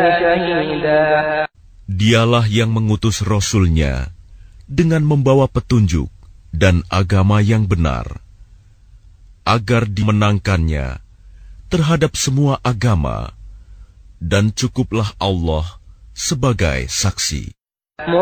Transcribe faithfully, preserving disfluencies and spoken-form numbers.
Dialah yang mengutus Rasul-Nya dengan membawa petunjuk dan agama yang benar, agar dimenangkannya terhadap semua agama, dan cukuplah Allah sebagai saksi.